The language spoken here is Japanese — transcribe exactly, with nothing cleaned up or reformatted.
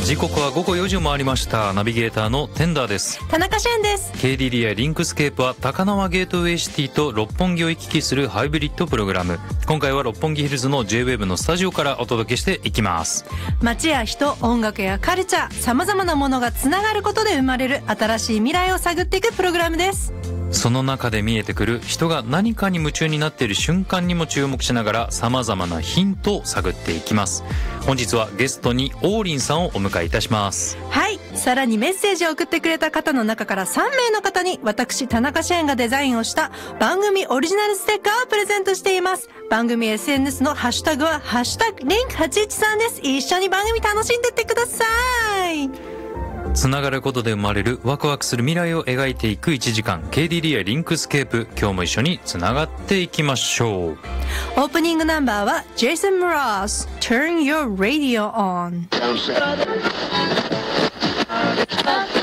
時刻は午後よじを回りました。ナビゲーターのテンダーです。 田中俊です。 ケーディーディーアイ リンクスケープは高輪ゲートウェイシティと六本木を行き来するハイブリッドプログラム。今回は六本木ヒルズの ジェイウェーブ のスタジオからお届けしていきます。 街や人、音楽やカルチャー、様々なものがつながることで生まれる新しい未来を探っていくプログラムです。 その中で見えてくる人が何かに夢中になっている瞬間にも注目しながら様々なヒントを探っていきます。本日はゲストに王林さんをお迎えいたします。 はい、さらにメッセージを送ってくれた方の中からさんめいの方に私田中俊がデザインをした番組オリジナルステッカーをプレゼントしています。番組 エスエヌエス のハッシュタグはハッシュタグリンクはちいちさんです。一緒に番組楽しんでってください。 つながることで生まれるワクワクする未来を描いていくいちじかん ケーディーディーアイ リンクスケープ。今日も一緒につながっていきましょう。 オープニングナンバーは Jason Mraz Turn Your Radio On。